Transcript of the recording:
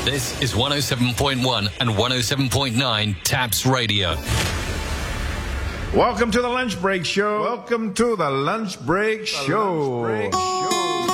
This is 107.1 and 107.9 Taps Radio. Welcome to the Lunch Break Show. Welcome to the Lunch Break Show.